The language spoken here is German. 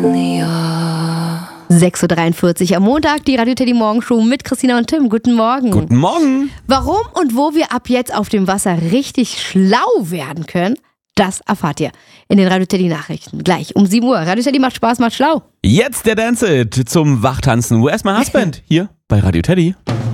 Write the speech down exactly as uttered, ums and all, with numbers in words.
sechs Uhr dreiundvierzig am Montag, die Radio Teddy Morgenshow mit Christina und Tim. Guten Morgen. Guten Morgen. Warum und wo wir ab jetzt auf dem Wasser richtig schlau werden können, das erfahrt ihr in den Radio Teddy Nachrichten. Gleich um sieben Uhr. Radio Teddy macht Spaß, macht schlau. Jetzt der Dance-It zum Wachtanzen. Where's my husband? Hier bei Radio Teddy.